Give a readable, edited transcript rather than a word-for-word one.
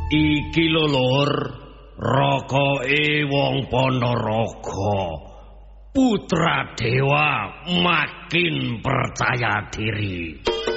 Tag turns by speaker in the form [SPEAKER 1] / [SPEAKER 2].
[SPEAKER 1] Iki lho Lur, rokoke wong Ponorogo. Putra Dewa makin percaya diri.